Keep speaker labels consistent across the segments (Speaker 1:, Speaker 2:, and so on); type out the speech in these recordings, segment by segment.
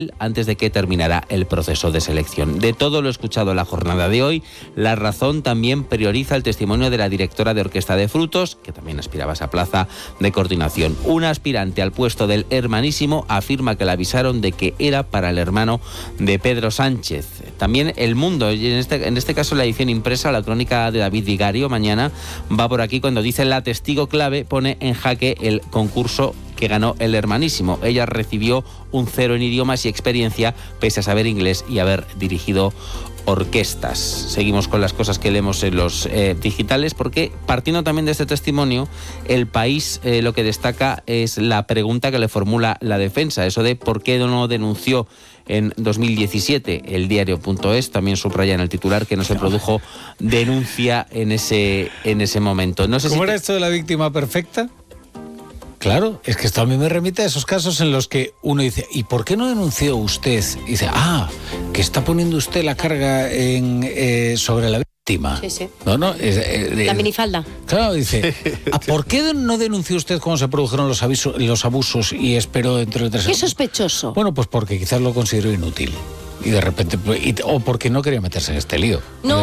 Speaker 1: antes de que terminara el proceso de selección. De todo lo escuchado en la jornada de hoy, La Razón también prioriza el testimonio de la directora de Orquesta de Frutos, que también aspiraba a esa plaza de coordinación. Una aspirante al puesto del hermanísimo afirma que le avisaron de que era para el hermano de Pedro Sánchez. También El Mundo, y en este caso la edición impresa, la crónica de David Vigario, mañana va por aquí cuando dice: la testigo clave pone en jaque el concurso que ganó el hermanísimo. Ella recibió un 0 en idiomas y experiencia, pese a saber inglés y haber dirigido orquestas. Seguimos con las cosas que leemos en los digitales, porque partiendo también de este testimonio, El País lo que destaca es la pregunta que le formula la defensa, eso de por qué no denunció en 2017. El diario.es también subraya en el titular que no se produjo denuncia en ese momento. No sé
Speaker 2: ¿Cómo era esto de la víctima perfecta? Claro, es que esto a mí me remite a esos casos en los que uno dice: ¿y por qué no denunció usted? Y dice: que está poniendo usted la carga sobre la víctima.
Speaker 3: Sí, sí.
Speaker 2: No,
Speaker 3: la minifalda.
Speaker 2: Claro, dice: ¿por qué no denunció usted cuando se produjeron los abusos y esperó entre otras?
Speaker 3: ¿Qué sospechoso?
Speaker 2: Bueno, pues porque quizás lo consideró inútil. Y de repente, o porque no quería meterse en este lío.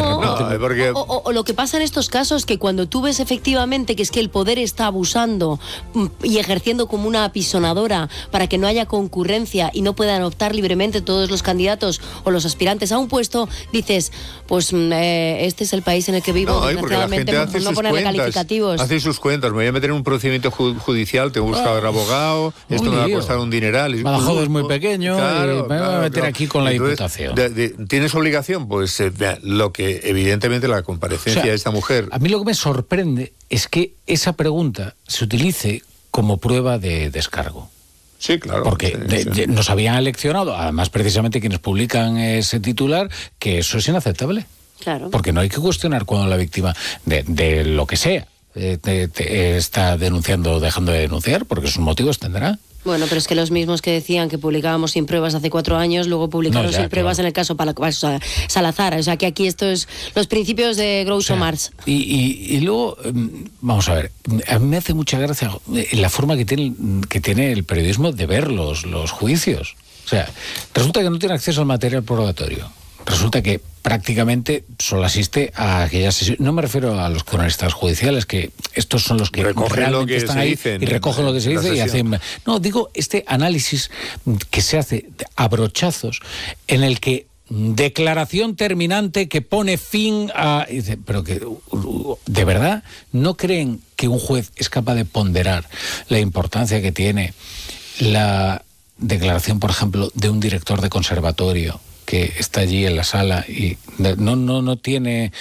Speaker 3: O lo que pasa en estos casos, que cuando tú ves efectivamente que es que el poder está abusando y ejerciendo como una apisonadora para que no haya concurrencia y no puedan optar libremente todos los candidatos o los aspirantes a un puesto, dices, pues este es el país en el que vivo, desgraciadamente, por no ponerle calificativos.
Speaker 4: Hace sus cuentas: me voy a meter en un procedimiento judicial, tengo que buscar abogado, esto me va a costar un dineral.
Speaker 2: Badajoz es muy pequeño, me voy a meter aquí con la Diputación.
Speaker 4: ¿Tienes obligación? Pues lo que evidentemente la comparecencia de esta mujer...
Speaker 2: A mí lo que me sorprende es que esa pregunta se utilice como prueba de descargo.
Speaker 4: Sí, claro.
Speaker 2: Porque nos habían eleccionado, además precisamente quienes publican ese titular, que eso es inaceptable.
Speaker 3: Claro.
Speaker 2: Porque no hay que cuestionar cuando la víctima de lo que sea te está denunciando o dejando de denunciar, porque sus motivos tendrá.
Speaker 3: Bueno, pero es que los mismos que decían que publicábamos sin pruebas hace 4 años, luego publicaron sin pruebas en el caso Salazar. O sea, que aquí esto es los principios de Groucho Marx.
Speaker 2: Y luego, vamos a ver, a mí me hace mucha gracia la forma que tiene el periodismo de ver los juicios. O sea, resulta que no tiene acceso al material probatorio. Resulta que prácticamente solo asiste a aquellas sesiones. No me refiero a los cronistas judiciales, que estos son los que
Speaker 4: recogen lo que
Speaker 2: están
Speaker 4: se
Speaker 2: ahí
Speaker 4: dice
Speaker 2: y recogen lo que se dice y hacen... No, digo, este análisis que se hace a brochazos, en el que declaración terminante que pone fin a... Pero que, ¿de verdad no creen que un juez es capaz de ponderar la importancia que tiene la declaración, por ejemplo, de un director de conservatorio que está allí en la sala y no tiene...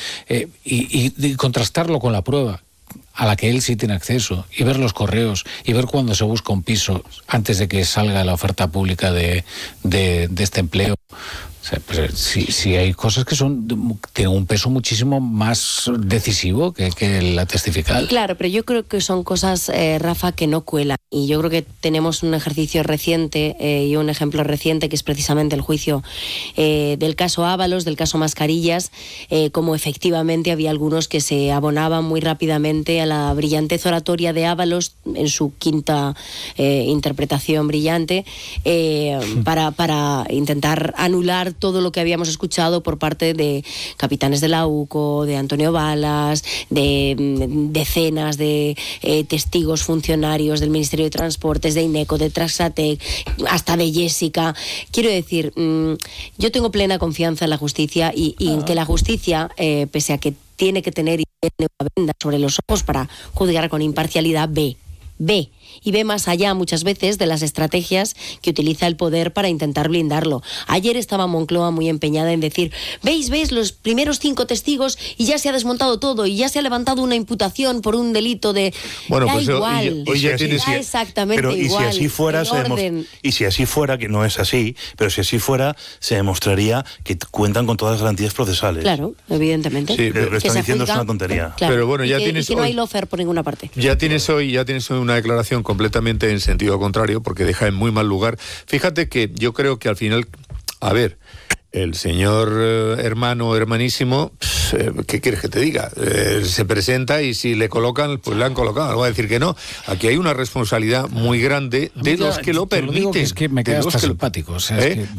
Speaker 2: y contrastarlo con la prueba a la que él sí tiene acceso, y ver los correos, y ver cuando se busca un piso antes de que salga la oferta pública de este empleo? O sea, pues, sí hay cosas que tienen un peso muchísimo más decisivo que la testifical.
Speaker 3: Claro, pero yo creo que son cosas, Rafa, que no cuelan. Y yo creo que tenemos un ejercicio reciente y un ejemplo reciente, que es precisamente el juicio del caso Ábalos, del caso Mascarillas, como efectivamente había algunos que se abonaban muy rápidamente a la brillantez oratoria de Ábalos en su quinta interpretación brillante, para intentar anular todo lo que habíamos escuchado por parte de capitanes de la UCO, de Antonio Balas, de decenas de testigos funcionarios del Ministerio de Transportes, de INECO, de Traxatec, hasta de Jessica. Quiero decir, yo tengo plena confianza en la justicia y en que la justicia, pese a que tiene que tener una venda sobre los ojos para juzgar con imparcialidad, ve más allá muchas veces de las estrategias que utiliza el poder para intentar blindarlo. Ayer estaba Moncloa muy empeñada en decir: ¿veis los primeros 5 testigos y ya se ha desmontado todo y ya se ha levantado una imputación por un delito de...
Speaker 4: Bueno,
Speaker 3: da
Speaker 4: pues
Speaker 3: igual, exactamente
Speaker 5: pero
Speaker 3: igual.
Speaker 5: Y si así fuera, que no es así, pero si así fuera, se demostraría que cuentan con todas las garantías procesales.
Speaker 3: Claro, evidentemente.
Speaker 5: Sí, pero lo que están diciendo es una
Speaker 3: juzga,
Speaker 5: tontería.
Speaker 3: Claro,
Speaker 4: pero bueno, ya tienes
Speaker 3: y que no hay lofer por ninguna parte.
Speaker 4: Ya tienes hoy una declaración completamente en sentido contrario, porque deja en muy mal lugar. Fíjate que yo creo que al final, a ver, el señor hermano o hermanísimo, ¿qué quieres que te diga? Se presenta y si le colocan, pues le han colocado. No voy a decir que no. Aquí hay una responsabilidad muy grande de los que lo permiten.
Speaker 2: Es que me queda hasta simpático. O sea, es que